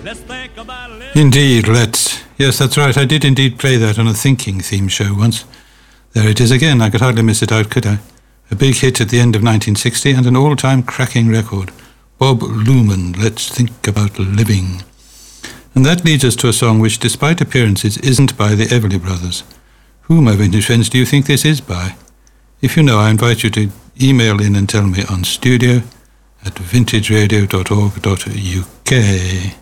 Let's think about living. Indeed, let's. Yes, that's right. I did indeed play that on a thinking theme show once. There it is again. I could hardly miss it out, could I? A big hit at the end of 1960 and an all-time cracking record. Bob Luman, Let's Think About Living. And that leads us to a song which, despite appearances, isn't by the Everly Brothers. Who, my vintage friends, do you think this is by? If you know, I invite you to email in and tell me on studio@vintageradio.org.uk.